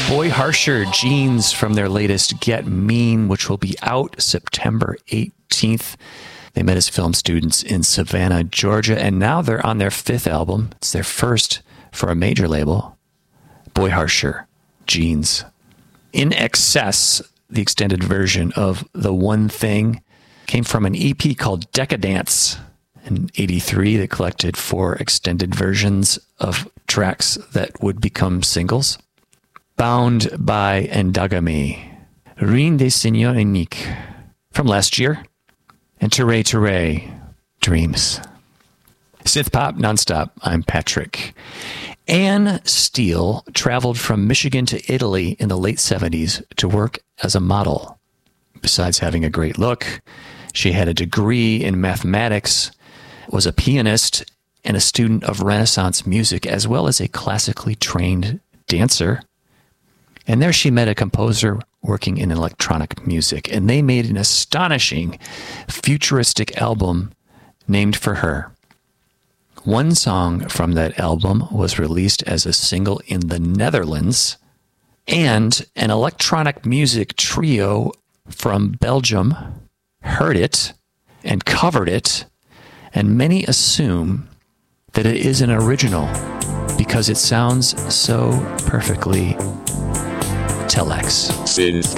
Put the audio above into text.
Boy Harsher, Jeans, from their latest Get Mean, which will be out September 18th. They met as film students in Savannah, Georgia, and now they're on their 5th album. It's their first for a major label. Boy Harsher, Jeans. In Excess, the extended version of The One Thing, came from an EP called Decadance in '83 that collected 4 extended versions of tracks that would become singles. Bound by Endogamy, Rien de Seigneur Unique from last year, and Tere Tere, Dreams. Synth Pop Nonstop, I'm Patrick. Anne Steele traveled from Michigan to Italy in the late 70s to work as a model. Besides having a great look, she had a degree in mathematics, was a pianist, and a student of Renaissance music, as well as a classically trained dancer. And there she met a composer working in electronic music, and they made an astonishing futuristic album named for her. One song from that album was released as a single in the Netherlands, and an electronic music trio from Belgium heard it and covered it, and many assume that it is an original because it sounds so perfectly Telex. Synth